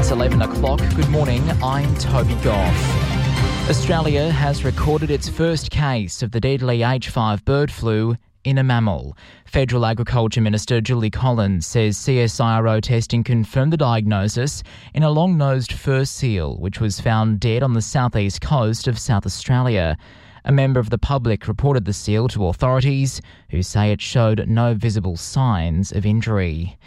It's 11 o'clock. Good morning, I'm Toby Goff. Australia has recorded its first case of the deadly H5 bird flu in a mammal. Federal Agriculture Minister Julie Collins says CSIRO testing confirmed the diagnosis in a long-nosed fur seal, which was found dead on the southeast coast of South Australia. A member of the public reported the seal to authorities, who say it showed no visible signs of injury.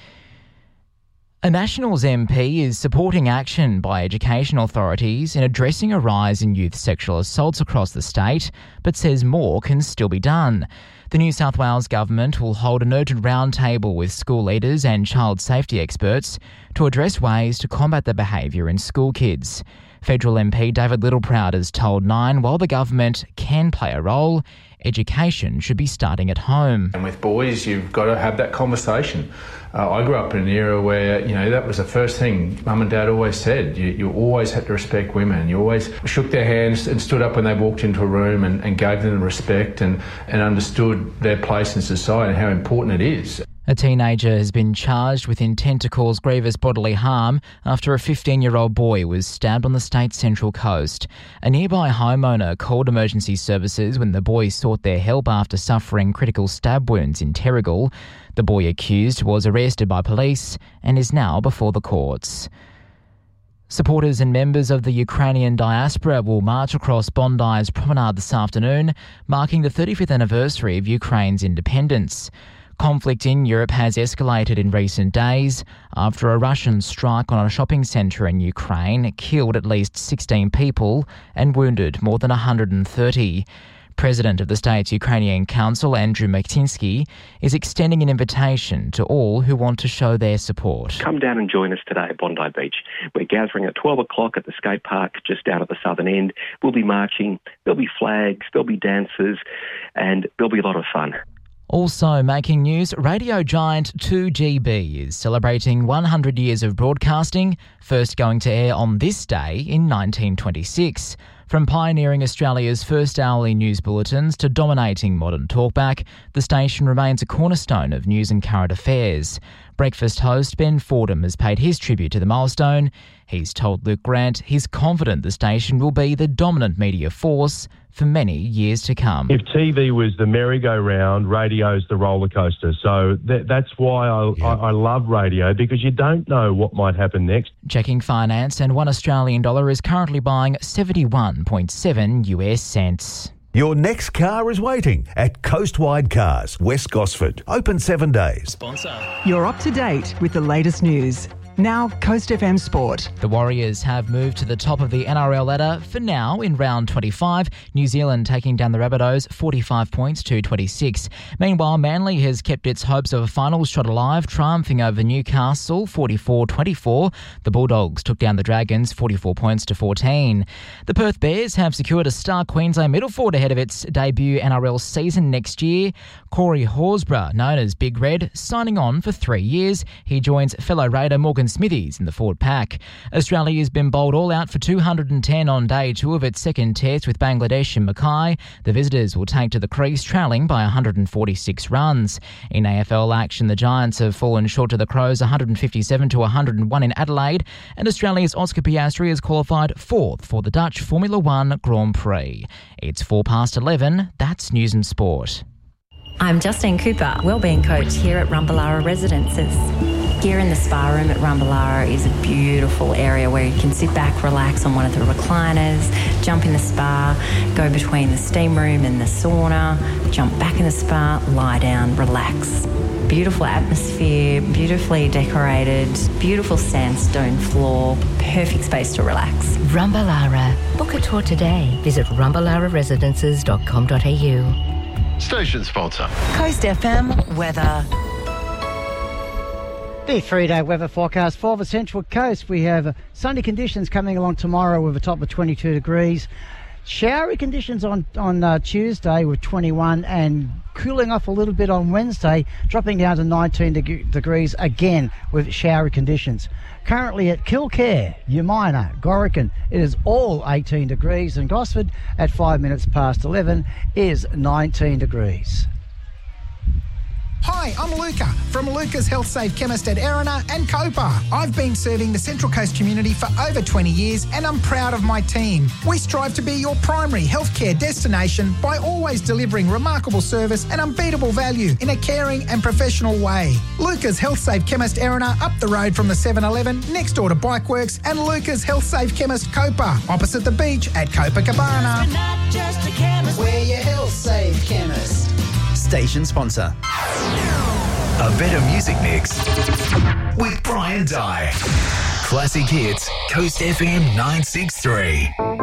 A Nationals MP is supporting action by education authorities in addressing a rise in youth sexual assaults across the state, but says more can still be done. The New South Wales government will hold an urgent roundtable with school leaders and child safety experts to address ways to combat the behaviour in school kids. Federal MP David Littleproud has told Nine while the government can play a role, education should be starting at home. And with boys, you've got to have that conversation. I grew up in an era where, that was the first thing Mum and Dad always said. You always had to respect women. You always shook their hands and stood up when they walked into a room and gave them respect and understood their place in society and how important it is. A teenager has been charged with intent to cause grievous bodily harm after a 15-year-old boy was stabbed on the state's central coast. A nearby homeowner called emergency services when the boy sought their help after suffering critical stab wounds in Terrigal. The boy accused was arrested by police and is now before the courts. Supporters and members of the Ukrainian diaspora will march across Bondi's promenade this afternoon, marking the 35th anniversary of Ukraine's independence. Conflict in Europe has escalated in recent days after a Russian strike on a shopping centre in Ukraine killed at least 16 people and wounded more than 130. President of the state's Ukrainian Council, Andrew Maktinsky, is extending an invitation to all who want to show their support. Come down and join us today at Bondi Beach. We're gathering at 12 o'clock at the skate park just out at the southern end. We'll be marching, there'll be flags, there'll be dancers, and there'll be a lot of fun. Also making news, radio giant 2GB is celebrating 100 years of broadcasting, first going to air on this day in 1926. From pioneering Australia's first hourly news bulletins to dominating modern talkback, the station remains a cornerstone of news and current affairs. Breakfast host Ben Fordham has paid his tribute to the milestone. He's told Luke Grant he's confident the station will be the dominant media force for many years to come. If TV was the merry-go-round, radio's the roller coaster. So that's why I love radio, because you don't know what might happen next. Checking finance, and $1 Australian is currently buying 71.7 US cents. Your next car is waiting at Coastwide Cars, West Gosford. Open 7 days. Sponsor. You're up to date with the latest news. Now, Coast FM Sport. The Warriors have moved to the top of the NRL ladder for now in round 25. New Zealand taking down the Rabbitohs 45 points to 26. Meanwhile, Manly has kept its hopes of a finals shot alive, triumphing over Newcastle 44-24. The Bulldogs took down the Dragons 44 points to 14. The Perth Bears have secured a star Queensland middle forward ahead of its debut NRL season next year. Corey Horsburgh, known as Big Red, signing on for 3 years. He joins fellow Raider Morgan Smithies in the forward pack. Australia has been bowled all out for 210 on day 2 of its second test with Bangladesh and Mackay. The visitors will take to the crease trailing by 146 runs. In AFL action, the Giants have fallen short to the Crows 157 to 101 in Adelaide, and Australia's Oscar Piastri has qualified 4th for the Dutch Formula One Grand Prix. It's 11:04. That's News and Sport. I'm Justine Cooper, Wellbeing Coach here at Rumballara Residences. Here in the spa room at Rumballara is a beautiful area where you can sit back, relax on one of the recliners, jump in the spa, go between the steam room and the sauna, jump back in the spa, lie down, relax. Beautiful atmosphere, beautifully decorated, beautiful sandstone floor, perfect space to relax. Rumballara. Book a tour today. Visit rumballararesidences.com.au. Station sponsor. Coast FM weather. The 3-day weather forecast for the Central Coast. We have sunny conditions coming along tomorrow with a top of 22 degrees. Showery conditions on Tuesday with 21, and cooling off a little bit on Wednesday, dropping down to 19 degrees again with showery conditions. Currently at Kilcare, Umina, Gorican, it is all 18 degrees, and Gosford at 5 minutes past 11 is 19 degrees. Hi, I'm Luca from Luca's Health Save Chemist at Erina and Copa. I've been serving the Central Coast community for over 20 years and I'm proud of my team. We strive to be your primary healthcare destination by always delivering remarkable service and unbeatable value in a caring and professional way. Luca's Health Save Chemist Erina up the road from the 7-Eleven next door to Bikeworks, and Luca's Health Save Chemist Copa opposite the beach at Copacabana. We're not just a chemist, we're your Health Save Chemist. Station sponsor. A better music mix with Brian Dye. Classic hits, Coast FM 963.